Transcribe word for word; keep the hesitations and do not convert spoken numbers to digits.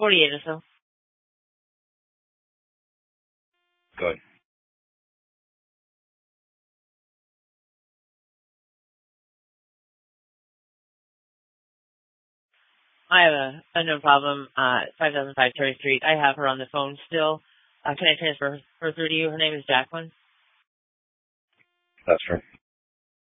forty-eight or so. Good. I have a, a no problem. Uh, five thousand five Terry Street. I have her on the phone still. Uh, can I transfer her through to you? Her name is Jacqueline. That's her.